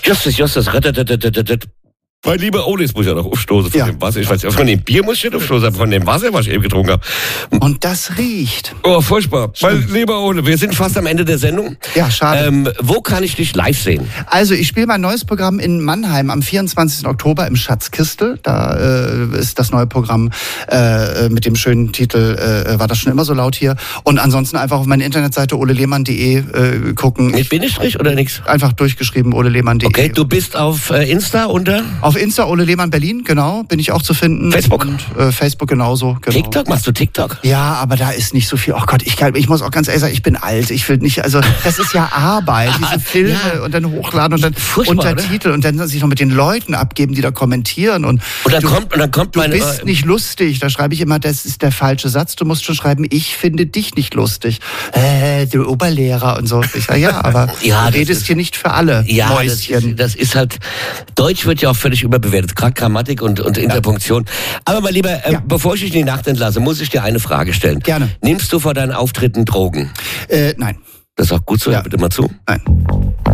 Justus, mein lieber Ole, jetzt muss ich ja noch aufstoßen von dem Wasser. Ich weiß nicht, von dem Bier muss ich nicht aufstoßen, aber von dem Wasser, was ich eben getrunken habe. Und das riecht. Oh, furchtbar. Mein lieber Ole, wir sind fast am Ende der Sendung. Ja, schade. Wo kann ich dich live sehen? Also, ich spiele mein neues Programm in Mannheim am 24. Oktober im Schatzkistel. Da ist das neue Programm mit dem schönen Titel War das schon immer so laut hier? Und ansonsten einfach auf meine Internetseite olelehmann.de gucken. Mit Bindestrich oder nix? Einfach durchgeschrieben, olelehmann.de. Okay, du bist auf Insta unter? Auf Insta Ole Lehmann Berlin, genau, bin ich auch zu finden. Facebook? Und Facebook genauso. Genau. TikTok? Machst du TikTok? Ja, aber da ist nicht so viel. Oh Gott, ich muss auch ganz ehrlich sagen, ich bin alt. Ich will nicht, also das ist ja Arbeit, diese Filme und dann hochladen und dann Untertitel, oder? Und dann sich noch mit den Leuten abgeben, die da kommentieren. Und dann kommt du bist nicht lustig. Da schreibe ich immer, das ist der falsche Satz. Du musst schon schreiben, ich finde dich nicht lustig. Du Oberlehrer und so. Ich sage, ja, aber du redest hier nicht für alle. Ja, Mäuschen. Das ist halt, Deutsch wird ja auch völlig überbewertet, gerade Grammatik und Interpunktion. Aber mein Lieber, bevor ich dich in die Nacht entlasse, muss ich dir eine Frage stellen. Gerne. Nimmst du vor deinen Auftritten Drogen? Nein. Das ist auch gut so, bitte mal zu. Nein.